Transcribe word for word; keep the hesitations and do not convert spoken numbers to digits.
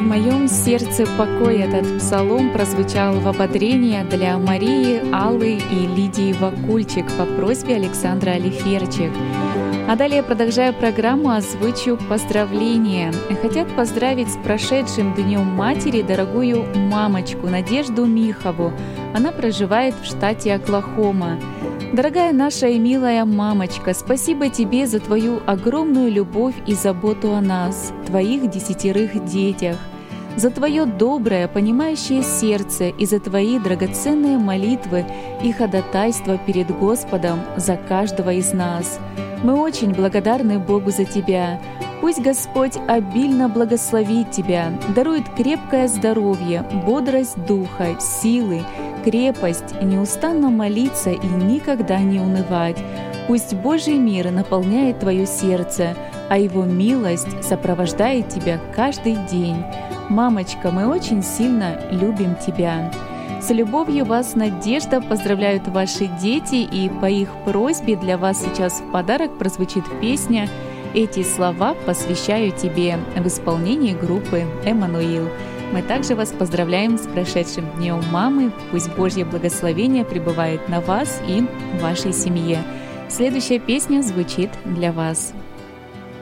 В моем сердце покой. Этот псалом прозвучал в ободрение для Марии, Аллы и Лидии Вакульчик по просьбе Александра Алиферчик. А далее, продолжая программу, озвучу поздравления. Хотят поздравить с прошедшим Днем Матери дорогую мамочку Надежду Михову. Она проживает в штате Оклахома. Дорогая наша и милая мамочка, спасибо тебе за твою огромную любовь и заботу о нас, твоих десятерых детях, за твое доброе, понимающее сердце и за твои драгоценные молитвы и ходатайства перед Господом за каждого из нас. Мы очень благодарны Богу за тебя. Пусть Господь обильно благословит тебя, дарует крепкое здоровье, бодрость духа, силы, крепость, неустанно молиться и никогда не унывать. Пусть Божий мир наполняет твое сердце, а Его милость сопровождает тебя каждый день. Мамочка, мы очень сильно любим тебя. С любовью вас, Надежда, поздравляют ваши дети, и по их просьбе для вас сейчас в подарок прозвучит песня «Эти слова посвящаю тебе» в исполнении группы «Эммануил». Мы также вас поздравляем с прошедшим Днем Мамы. Пусть Божье благословение пребывает на вас и вашей семье. Следующая песня звучит для вас.